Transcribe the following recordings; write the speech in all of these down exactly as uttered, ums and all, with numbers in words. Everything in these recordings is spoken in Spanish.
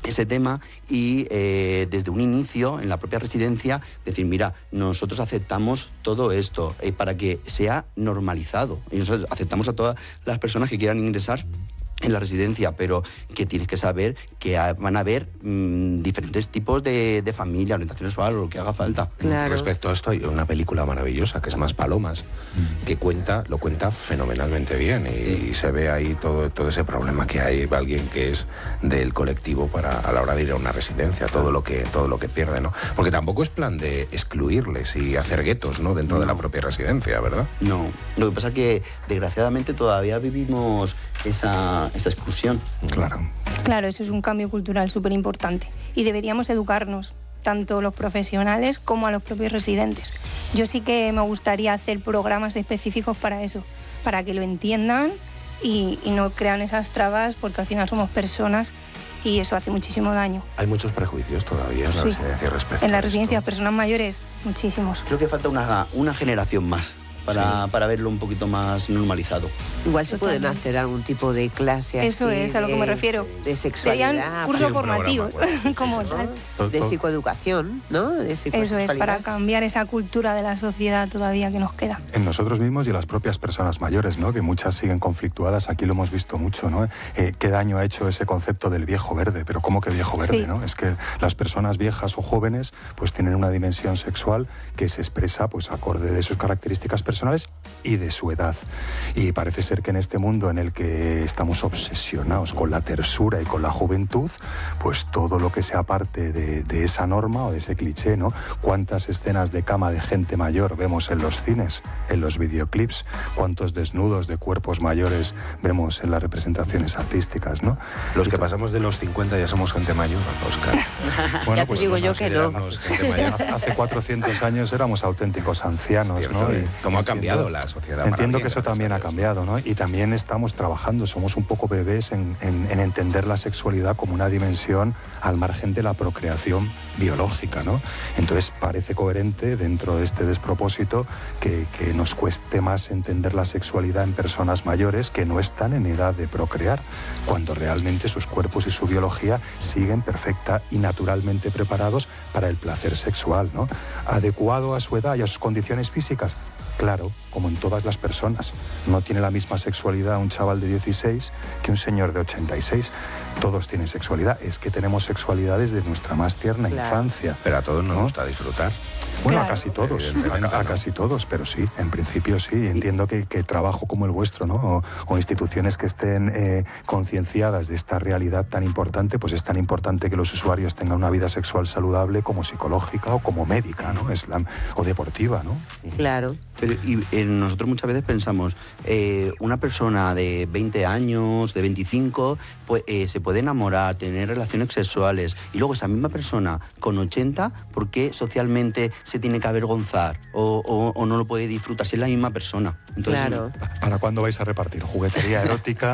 ese tema y eh, desde un inicio en la propia residencia decir, mira, nosotros aceptamos todo esto eh, para que sea normalizado y nosotros aceptamos a todas las personas que quieran ingresar en la residencia, pero que tienes que saber que van a haber mmm, diferentes tipos de, de familia, orientación sexual o lo que haga falta. Claro. Respecto a esto hay una película maravillosa que es Más Palomas, que cuenta, lo cuenta fenomenalmente bien y, y se ve ahí todo, todo ese problema que hay alguien que es del colectivo para a la hora de ir a una residencia, todo lo que, todo lo que pierde, ¿no? Porque tampoco es plan de excluirles y hacer guetos, ¿no? Dentro no. de la propia residencia, ¿verdad? No, lo que pasa es que desgraciadamente todavía vivimos esa, esa exclusión. Claro. Claro, eso es un cambio cultural súper importante y deberíamos educarnos, tanto los profesionales como a los propios residentes. Yo sí que me gustaría hacer programas específicos para eso, para que lo entiendan y, y no crean esas trabas, porque al final somos personas y eso hace muchísimo daño. Hay muchos prejuicios todavía en la sí. residencia respecto En las a residencias, esto. personas mayores, muchísimos. Creo que falta una, una generación más. Para, sí. para verlo un poquito más normalizado. Igual se pueden hacer algún tipo de clase Eso así es, a lo que me refiero. De sexualidad. Serían cursos sí, formativos, programa, como tal. De psicoeducación, ¿no? De Eso es, para cambiar esa cultura de la sociedad todavía que nos queda. En nosotros mismos y las propias personas mayores, ¿no? Que muchas siguen conflictuadas, aquí lo hemos visto mucho, ¿no? Eh, ¿Qué daño ha hecho ese concepto del viejo verde? Pero ¿cómo que viejo verde, sí. no? Es que las personas viejas o jóvenes pues tienen una dimensión sexual que se expresa pues acorde de sus características personales y de su edad. Y parece ser que en este mundo en el que estamos obsesionados con la tersura y con la juventud, pues todo lo que sea parte de, de esa norma o de ese cliché, ¿no? ¿Cuántas escenas de cama de gente mayor vemos en los cines, en los videoclips? ¿Cuántos desnudos de cuerpos mayores vemos en las representaciones artísticas, ¿no? Los que pasamos de los cincuenta ya somos gente mayor, Óscar. Bueno, ya pues te digo yo que no. Hace cuatrocientos años éramos auténticos ancianos, Cierto, ¿no? Y ¿cómo ha cambiado la sociedad? Entiendo que eso también ha cambiado, ¿no? Y también estamos trabajando, somos un poco bebés en, en, en entender la sexualidad como una dimensión al margen de la procreación biológica, ¿no? Entonces parece coherente dentro de este despropósito que, que nos cueste más entender la sexualidad en personas mayores que no están en edad de procrear, cuando realmente sus cuerpos y su biología siguen perfecta y naturalmente preparados para el placer sexual, ¿no? Adecuado a su edad y a sus condiciones físicas. Claro, como en todas las personas. No tiene la misma sexualidad un chaval de dieciséis que un señor de ochenta y seis. Todos tienen sexualidad. Es que tenemos sexualidad desde nuestra más tierna claro. infancia. Pero a todos nos ¿no? gusta disfrutar. Bueno, claro. a casi todos, a, a casi todos, pero sí, en principio sí. Entiendo que, que trabajo como el vuestro, ¿no? O, o instituciones que estén eh, concienciadas de esta realidad tan importante, pues es tan importante que los usuarios tengan una vida sexual saludable como psicológica o como médica, ¿no? Es la, o deportiva, ¿no? Claro. Pero y, eh, nosotros muchas veces pensamos, eh, una persona de veinte años, de veinticinco, pues eh, se puede enamorar, tener relaciones sexuales, y luego esa misma persona con ochenta, ¿por qué socialmente se tiene que avergonzar o, o, o no lo puede disfrutar si es la misma persona? Entonces, claro. ¿Para cuándo vais a repartir juguetería erótica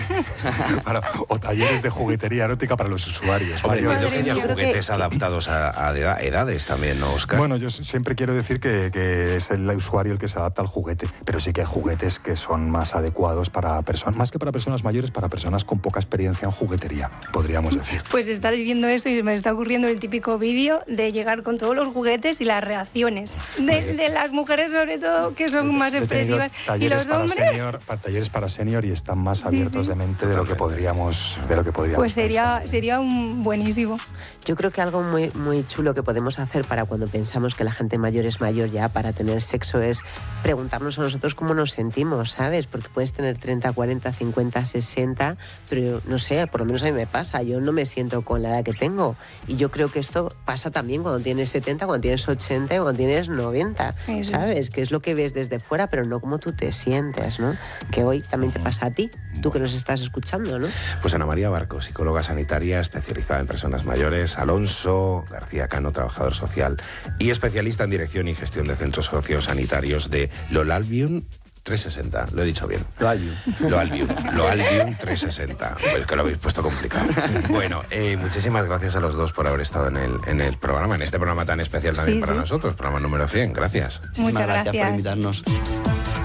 en, para, o talleres de juguetería erótica para los usuarios? Hombre, entiendo que haya juguetes que... adaptados a, a edades también, ¿no, Óscar? Bueno, yo siempre quiero decir que, que es el usuario el que se adapta al juguete, pero sí que hay juguetes que son más adecuados para personas, más que para personas mayores, para personas con poca experiencia en juguetería, podríamos decir. Pues estar viendo eso y me está ocurriendo el típico vídeo de llegar con todos los juguetes y las reacciones de, de las mujeres, sobre todo, que son más expresivas. Y los hombres... Para senior, para talleres para senior y están más abiertos sí, sí. de mente de lo que podríamos, de lo que podríamos Pues sería, pensar. sería un buenísimo. Yo creo que algo muy, muy chulo que podemos hacer para cuando pensamos que la gente mayor es mayor ya para tener sexo es preguntarnos a nosotros cómo nos sentimos, ¿sabes? Porque puedes tener treinta, cuarenta, cincuenta, sesenta, pero no sé, por lo menos a mí me pasa, yo no me siento con la edad que tengo. Y yo creo que esto pasa también cuando tienes setenta, cuando tienes ochenta y cuando tienes noventa, Eso ¿sabes? Es. Que es lo que ves desde fuera, pero no cómo tú te sientes, ¿no? Que hoy también te pasa a ti, tú que nos estás escuchando, ¿no? Pues Ana María Barco, psicóloga sanitaria especializada en personas mayores, Alonso García Cano, trabajador social y especialista en dirección y gestión de centros sociosanitarios de Loalbion trescientos sesenta, lo he dicho bien. Loalbion. Loalbion, Loalbion trescientos sesenta. Pues que lo habéis puesto complicado. Bueno, eh, muchísimas gracias a los dos por haber estado en el, en el programa, en este programa tan especial también sí, para sí. nosotros, programa número cien. Gracias. Muchas gracias. gracias por invitarnos.